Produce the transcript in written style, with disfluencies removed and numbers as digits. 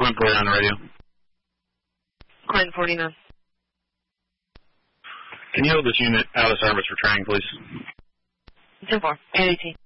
Quinn 49 on the radio. Quinn 49. Can you hold this unit out of service for training, please? 10-4, 818.